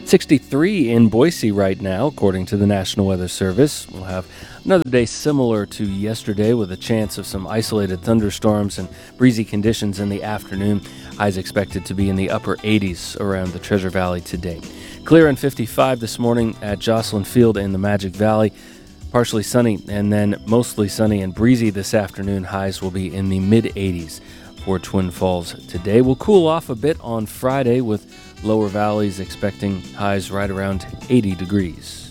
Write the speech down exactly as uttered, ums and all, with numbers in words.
sixty-three in Boise right now, according to the National Weather Service. We'll have another day similar to yesterday with a chance of some isolated thunderstorms and breezy conditions in the afternoon. Highs expected to be in the upper eighties around the Treasure Valley today. Clear and fifty-five this morning at Jocelyn Field in the Magic Valley. Partially sunny and then mostly sunny and breezy this afternoon. Highs will be in the mid-eighties for Twin Falls today. We'll cool off a bit on Friday with lower valleys expecting highs right around eighty degrees.